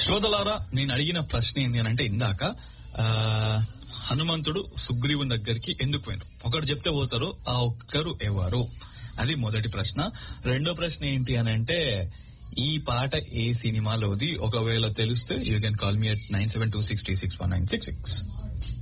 శ్రోతలారా, నేను అడిగిన ప్రశ్న ఏంటి అని అంటే ఇందాక హనుమంతుడు సుగ్రీవుని దగ్గరికి ఎందుకు పోయినారు, ఒకరు చెప్తే పోతారు, ఆ ఒక్కరు ఎవరు? అది మొదటి ప్రశ్న. రెండో ప్రశ్న ఏంటి అని అంటే ఈ పాట ఏ సినిమాలోది? ఒకవేళ తెలిస్తే you can call me at 9726361966.